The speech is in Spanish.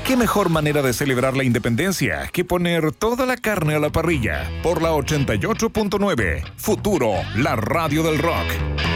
¿Qué mejor manera de celebrar la independencia que poner toda la carne a la parrilla? Por la 88.9, Futuro, la radio del rock.